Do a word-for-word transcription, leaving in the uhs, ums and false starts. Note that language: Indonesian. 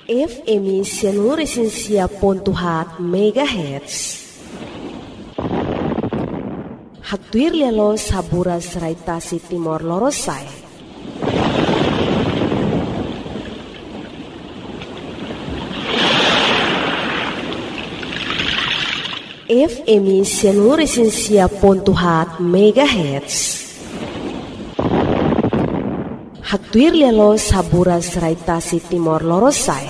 F M Seluruh pontuhat megahertz. Hatuir lelo sabura seraitasi Timor Lorosai. F M Seluruh pontuhat megahertz. Hatuir lelo sabura seraitasi Timor Lorosai.